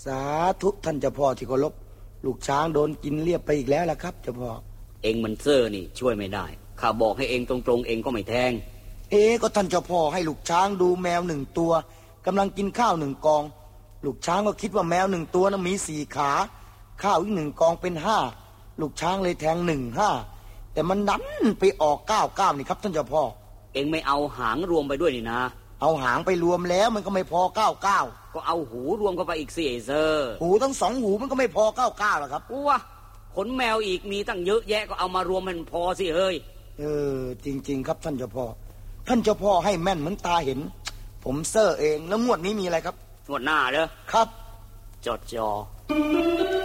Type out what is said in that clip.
สาธุท่านเจ้าพ่อที่เคารพลูกช้างโดนกินเรียบไปอีกแล้วล่ะครับเจ้าพ่อเองมันเซ่อนี่ช่วยไม่ได้ข้าบอกให้เองตรงๆเองก็ไม่แทงก็ท่านเจ้าพ่อให้ลูกช้างดูแมว1 ตัวกำลังกินข้าว1 กองลูกช้างก็คิดว่าแมว1 ตัวนั้นมี4 ขาข้าวอีก1 กองเป็น5ลูกช้างเลยแทง1 5แต่มันดันไปออก9 นี่ครับท่านเจ้าพ่อเองไม่เอาหางรวมไปด้วยนี่นะเอาหางไปรวมแล้วมันก็ไม่พอ99 ก็เอาหูรวมเข้าไปอีกสิเซอร์หูทั้ง2 หูมันก็ไม่พอ99หรอกครับว้าขนแมวอีกมีตั้งเยอะแยะก็เอามารวมมันพอสิเฮ้ยจริงๆครับท่านเจ้าพ่อท่านเจ้าพ่อให้แม่นเหมือนตาเห็นผมเซอร์เองแล้วงวดนี้มีอะไรครับงวดหน้าเหรอครับจดจอ